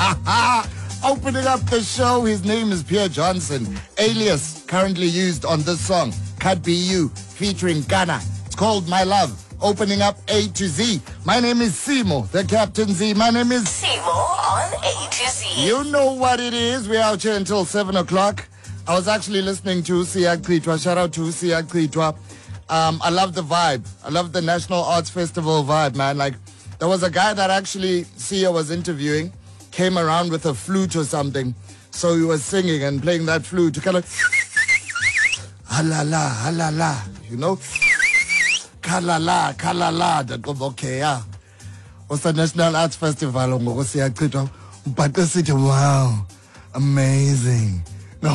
Opening up the show, his name is Pierre Johnson, alias currently used on this song, Cut BU, featuring Ghana. It's called My Love. Opening up A to Z. My name is Simo, the Captain Z. My name is Simo on A to Z. You know what it is. We're out here until 7 o'clock. I was actually listening to Siya Klitwa. Shout out to Siya Klitwa. I love the vibe. I love the National Arts Festival vibe, man. Like, there was a guy that actually Siya was interviewing, came around with a flute or something. So he was singing and playing that flute to kind of halala, halala, you know? Kalala, kalala, that go okay, yeah. Was the National Arts Festival, but the city, wow, amazing. No,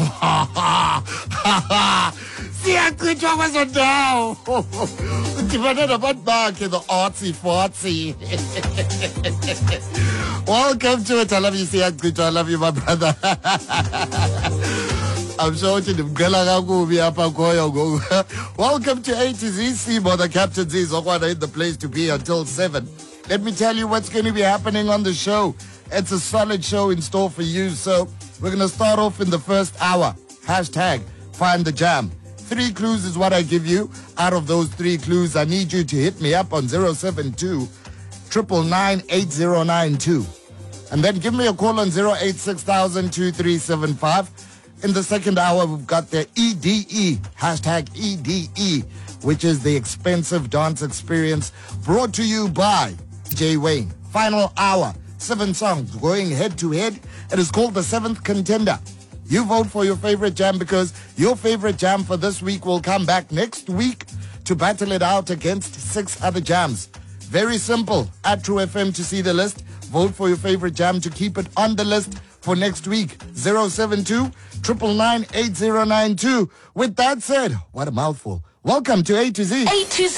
see, I could was a down. Divided about back in the artsy fartsy. Welcome to it. I love you, see, I love you, my brother. I'm shouting him. Welcome to A to Z. Simo, the Captain Z is in the place to be until 7. Let me tell you what's going to be happening on the show. It's a solid show in store for you. So we're going to start off in the first hour. Hashtag Find the Jam. 3 clues is what I give you. Out of those 3 clues, I need you to hit me up on 072 999 8092. And then give me a call on 086 2375. In the second hour, we've got the EDE, hashtag EDE, which is the expensive dance experience, brought to you by Jay Wayne. Final hour, 7 songs going head to head. It is called the 7th Contender. You vote for your favorite jam because your favorite jam for this week will come back next week to battle it out against 6 other jams. Very simple. At True FM to see the list. Vote for your favorite jam to keep it on the list for next week. 072 999 8092. With that said, what a mouthful. Welcome to A to Z. A to Z.